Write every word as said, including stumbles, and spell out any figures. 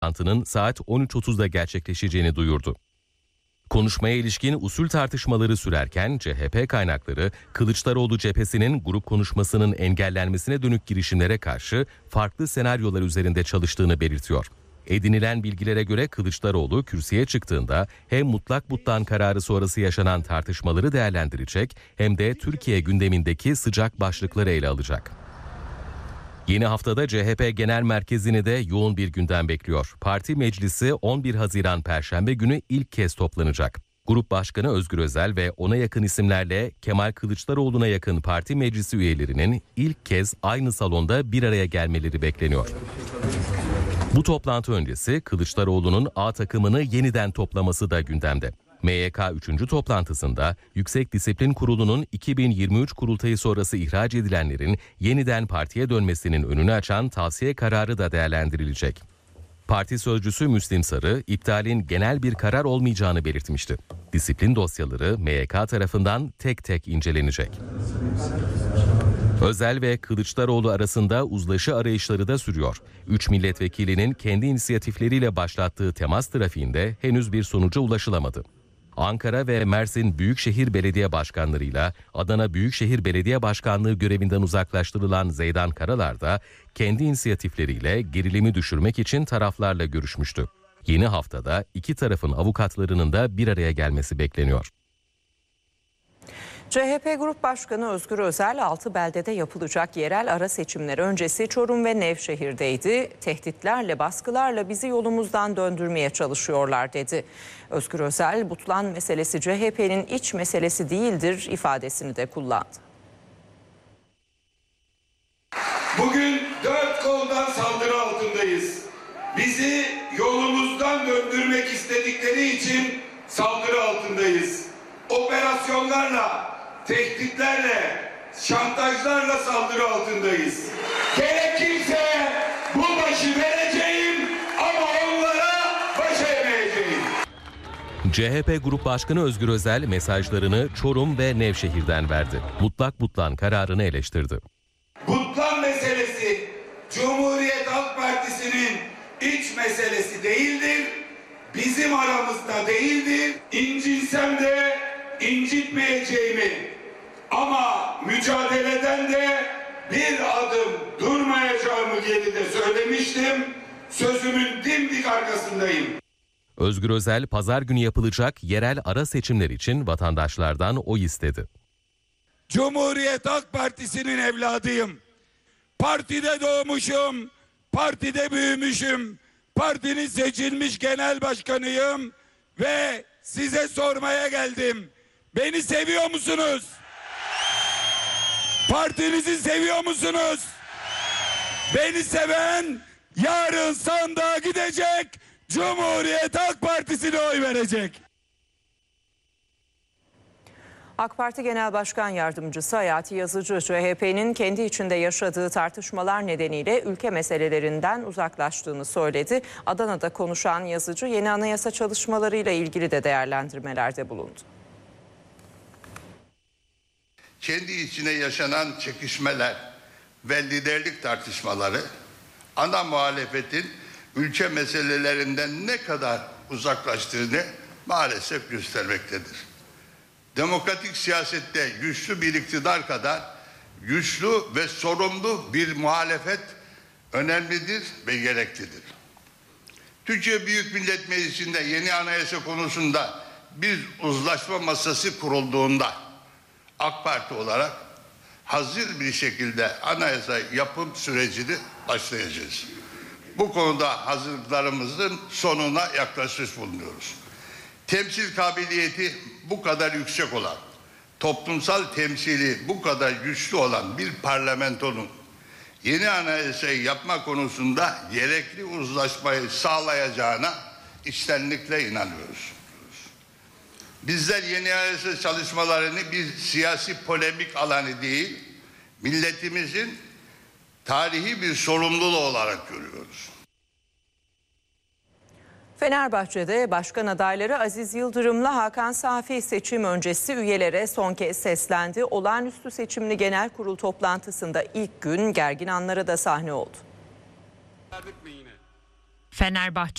toplantının saat on üç otuzda gerçekleşeceğini duyurdu. Konuşmaya ilişkin usul tartışmaları sürerken C H P kaynakları Kılıçdaroğlu cephesinin grup konuşmasının engellenmesine dönük girişimlere karşı farklı senaryolar üzerinde çalıştığını belirtiyor. Edinilen bilgilere göre Kılıçdaroğlu kürsüye çıktığında hem mutlak butlan kararı sonrası yaşanan tartışmaları değerlendirecek hem de Türkiye gündemindeki sıcak başlıkları ele alacak. Yeni haftada C H P Genel Merkezi'ni de yoğun bir gündem bekliyor. Parti meclisi on bir Haziran Perşembe günü ilk kez toplanacak. Grup Başkanı Özgür Özel ve ona yakın isimlerle Kemal Kılıçdaroğlu'na yakın parti meclisi üyelerinin ilk kez aynı salonda bir araya gelmeleri bekleniyor. Bu toplantı öncesi Kılıçdaroğlu'nun A takımını yeniden toplaması da gündemde. M Y K üçüncü toplantısında Yüksek Disiplin Kurulu'nun iki bin yirmi üç kurultayı sonrası ihraç edilenlerin yeniden partiye dönmesinin önünü açan tavsiye kararı da değerlendirilecek. Parti sözcüsü Müslim Sarı, iptalin genel bir karar olmayacağını belirtmişti. Disiplin dosyaları M Y K tarafından tek tek incelenecek. Özel ve Kılıçdaroğlu arasında uzlaşı arayışları da sürüyor. Üç milletvekilinin kendi inisiyatifleriyle başlattığı temas trafiğinde henüz bir sonuca ulaşılamadı. Ankara ve Mersin Büyükşehir Belediye Başkanlarıyla Adana Büyükşehir Belediye Başkanlığı görevinden uzaklaştırılan Zeydan Karalar da kendi inisiyatifleriyle gerilimi düşürmek için taraflarla görüşmüştü. Yeni haftada iki tarafın avukatlarının da bir araya gelmesi bekleniyor. C H P Grup Başkanı Özgür Özel altı beldede yapılacak yerel ara seçimler öncesi Çorum ve Nevşehir'deydi. Tehditlerle, baskılarla bizi yolumuzdan döndürmeye çalışıyorlar dedi. Özgür Özel, Butlan meselesi C H P'nin iç meselesi değildir ifadesini de kullandı. Bugün dört koldan saldırı altındayız. Bizi yolumuzdan döndürmek istedikleri için saldırı altındayız. Operasyonlarla, tehditlerle, şantajlarla saldırı altındayız. Gerekirse bu başı vereceğim ama onlara baş eğmeyeceğim. C H P Grup Başkanı Özgür Özel mesajlarını Çorum ve Nevşehir'den verdi. Mutlak butlan kararını eleştirdi. Butlan meselesi Cumhuriyet Halk Partisi'nin iç meselesi değildir. Bizim aramızda değildir. İncinsem de incitmeyeceğimi ama mücadeleden de bir adım durmayacağımı geride söylemiştim. Sözümün dimdik arkasındayım. Özgür Özel pazar günü yapılacak yerel ara seçimler için vatandaşlardan oy istedi. Cumhuriyet Halk Partisi'nin evladıyım. Partide doğmuşum, partide büyümüşüm. Partinin seçilmiş genel başkanıyım ve size sormaya geldim. Beni seviyor musunuz? Partinizi seviyor musunuz? Beni seven yarın sandığa gidecek, Cumhuriyet Halk Partisi'ne oy verecek. AK Parti Genel Başkan Yardımcısı Hayati Yazıcı, C H P'nin kendi içinde yaşadığı tartışmalar nedeniyle ülke meselelerinden uzaklaştığını söyledi. Adana'da konuşan Yazıcı, yeni anayasa çalışmalarıyla ilgili de değerlendirmelerde bulundu. Kendi içine yaşanan çekişmeler ve liderlik tartışmaları ana muhalefetin ülke meselelerinden ne kadar uzaklaştığını maalesef göstermektedir. Demokratik siyasette güçlü bir iktidar kadar güçlü ve sorumlu bir muhalefet önemlidir ve gereklidir. Türkiye Büyük Millet Meclisi'nde yeni anayasa konusunda bir uzlaşma masası kurulduğunda AK Parti olarak hazır bir şekilde anayasa yapım sürecini başlayacağız. Bu konuda hazırlıklarımızın sonuna yaklaşmış bulunuyoruz. Temsil kabiliyeti bu kadar yüksek olan, toplumsal temsili bu kadar güçlü olan bir parlamentonun yeni anayasayı yapma konusunda gerekli uzlaşmayı sağlayacağına içtenlikle inanıyoruz. Bizler yeni anayasa çalışmalarını bir siyasi polemik alanı değil, milletimizin tarihi bir sorumluluğu olarak görüyoruz. Fenerbahçe'de başkan adayları Aziz Yıldırım'la Hakan Safi seçim öncesi üyelere son kez seslendi. Olağanüstü seçimli genel kurul toplantısında ilk gün gergin anlara da sahne oldu. Fenerbahçe